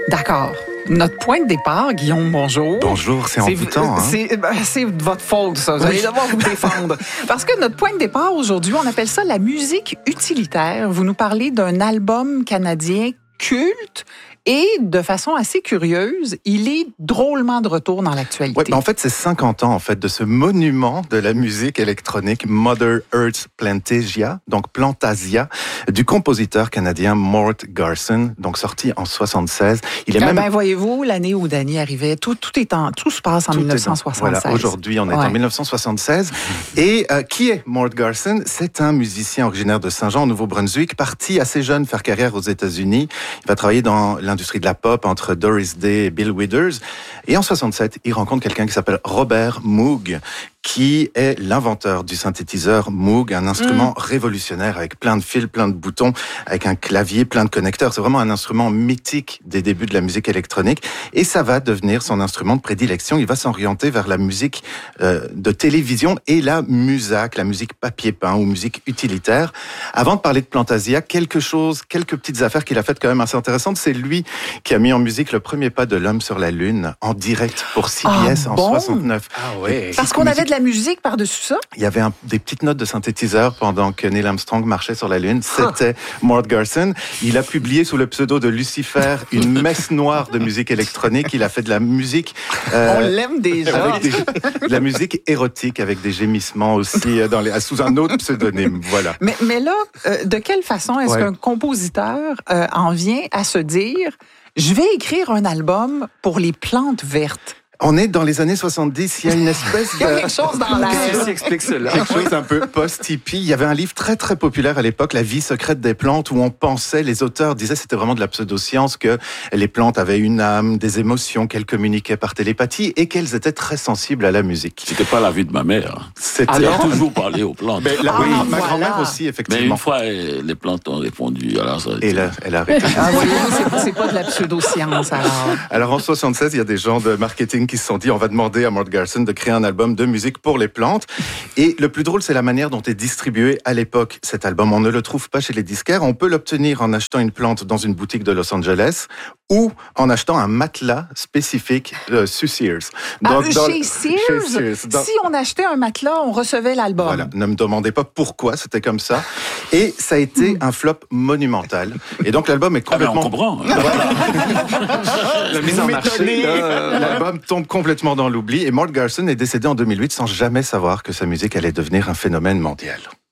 D'accord. Notre point de départ, Guillaume, bonjour. Bonjour, c'est envoûtant. C'est votre faute, ça. Vous allez devoir vous défendre. Parce que notre point de départ aujourd'hui, on appelle ça la musique utilitaire. Vous nous parlez d'un album canadien culte. Et de façon assez curieuse, il est drôlement de retour dans l'actualité. Ouais, en fait, c'est 50 ans en fait de ce monument de la musique électronique, Mother Earth Plantasia, donc Plantasia, du compositeur canadien Mort Garson, donc sorti en 76. Il est voyez-vous, l'année où Danny arrivait, tout se passe en 1976. Voilà, aujourd'hui, on est en 1976. Et qui est Mort Garson? C'est un musicien originaire de Saint-Jean, au Nouveau-Brunswick, parti assez jeune faire carrière aux États-Unis. Il va travailler dans l'industrie de la pop entre Doris Day et Bill Withers. Et en 67, il rencontre quelqu'un qui s'appelle Robert Moog, qui est l'inventeur du synthétiseur Moog, un instrument révolutionnaire avec plein de fils, plein de boutons, avec un clavier, plein de connecteurs. C'est vraiment un instrument mythique des débuts de la musique électronique. Et ça va devenir son instrument de prédilection. Il va s'orienter vers la musique de télévision et la musac, la musique papier-peint ou musique utilitaire. Avant de parler de Plantasia, quelques petites affaires qu'il a faites quand même assez intéressantes. C'est lui qui a mis en musique le premier pas de l'homme sur la Lune en direct pour CBS en 69. Ah ouais. Parce qu'on avait de la musique par-dessus ça? Il y avait des petites notes de synthétiseur pendant que Neil Armstrong marchait sur la Lune. C'était Mort Garson. Il a publié sous le pseudo de Lucifer une messe noire de musique électronique. Il a fait de la musique... on l'aime déjà. De la musique érotique avec des gémissements aussi sous un autre pseudonyme. Voilà. Mais là, de quelle façon est-ce qu'un compositeur en vient à se dire « Je vais écrire un album pour les plantes vertes ». On est dans les années 70, il y a une espèce de... Il y a quelque chose dans l'air. Qu'est-ce qui explique cela? Quelque chose un peu post-hippie. Il y avait un livre très très populaire à l'époque, La vie secrète des plantes, où on pensait, les auteurs disaient, c'était vraiment de la pseudoscience, que les plantes avaient une âme, des émotions, qu'elles communiquaient par télépathie et qu'elles étaient très sensibles à la musique. C'était pas la vie de ma mère. Elle a toujours parlé aux plantes. Ma grand-mère aussi, effectivement. Mais une fois, les plantes ont répondu. Alors ça et là, elle a arrêté. C'est pas de la pseudoscience, alors. Alors en 76, il y a des gens de marketing qui se sont dit, on va demander à Mort Garson de créer un album de musique pour les plantes. Et le plus drôle, c'est la manière dont est distribué à l'époque cet album. On ne le trouve pas chez les disquaires. On peut l'obtenir en achetant une plante dans une boutique de Los Angeles ou en achetant un matelas spécifique chez Sears. Chez Sears? Si on achetait un matelas, on recevait l'album. Voilà. Ne me demandez pas pourquoi, c'était comme ça. Et ça a été un flop monumental. Et donc l'album est complètement... on comprend. La mise en marché. L'album tombe complètement dans l'oubli. Et Mort Garson est décédé en 2008 sans jamais savoir que sa musique allait devenir un phénomène mondial.